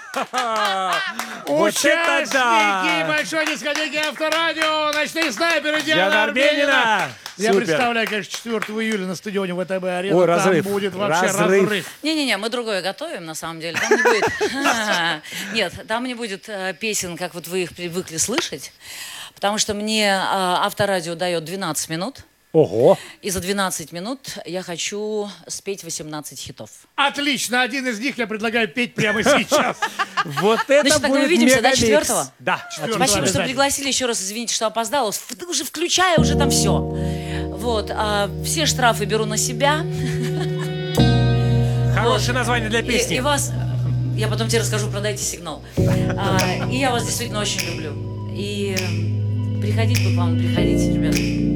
Участники большой дискотеки Авторадио, ночные снайперы Диана Арбенина. Я представляю, конечно, 4 июля на стадионе ВТБ-арена. Ой, разрыв. Там будет вообще разрыв. Не-не-не, мы другое готовим, на самом деле. Там не будет... Нет, там не будет песен, как вот вы их привыкли слышать, потому что мне Авторадио дает 12 минут. Ого! И за 12 минут я хочу спеть 18 хитов. Отлично, один из них я предлагаю петь прямо сейчас. Вот это Значит, тогда будет увидимся, да, мегамикс. 4-го? Да. Спасибо, что пригласили. Еще раз извините, что опоздала. Ты уже включай, уже там все. Вот. Все штрафы беру на себя. Хорошее название для песни. И вас... Я потом тебе расскажу, продайте сигнал. И я вас действительно очень люблю. И приходить бы к вам, приходите, ребята.